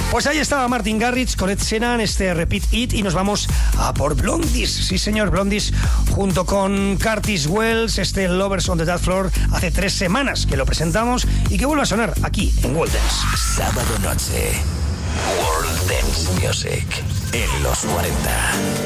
Pues ahí estaba Martin Garrix con Ed Sheeran, este Repeat It, y nos vamos a por Blondies. Sí, señor, Blondies junto con Curtis Wells, este Lovers on the Dance Floor. Hace 3 semanas que lo presentamos y que vuelve a sonar aquí en World Dance. Sábado noche, World Dance Music en los 40.